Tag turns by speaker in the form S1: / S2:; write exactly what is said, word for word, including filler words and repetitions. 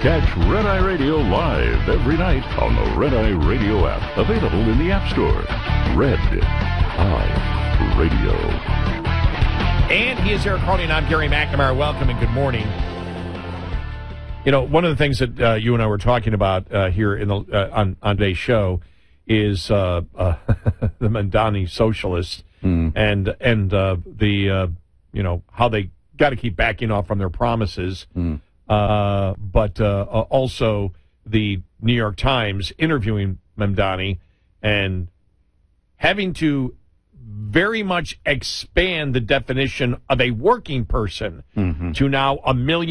S1: Catch Red Eye Radio live every night on the Red Eye Radio app. Available in the App Store. Red Eye Radio.
S2: And he is Eric Carney, and I'm Gary McNamara. Welcome and good morning. You know, one of the things that uh, you and I were talking about uh, here in the uh, on, on today's show is uh, uh, the Mamdani socialists mm. and and uh, the uh, you know how they got to keep backing off from their promises, mm. uh, but uh, also the New York Times interviewing Mamdani and having to very much expand the definition of a working person mm-hmm. to now a million.